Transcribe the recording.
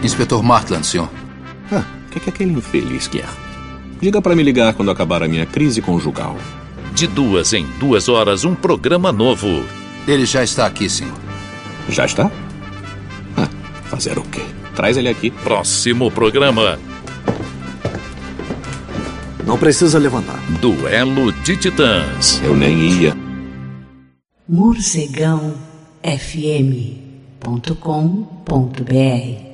Inspetor Martland, senhor. O que aquele infeliz quer? Diga para me ligar quando acabar a minha crise conjugal. De 2 em 2 horas, um programa novo. Ele já está aqui, senhor. Já está? Fazer o quê? Traz ele aqui. Próximo programa. Não precisa levantar. Duelo de Titãs. Eu nem ia. morcegãofm.com.br